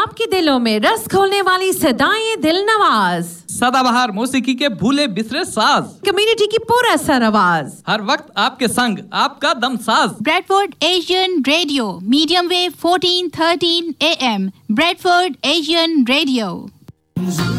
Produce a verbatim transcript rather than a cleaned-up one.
आपके दिलों में रस खोलने वाली सदाएं दिल नवाज, सदाबहार मौसीकी के भूले बिसरे साज, कम्युनिटी की पूरा सर आवाज, हर वक्त आपके संग आपका Damsaz. Bradford Asian radio, medium wave fourteen thirteen A M, Bradford Asian radio.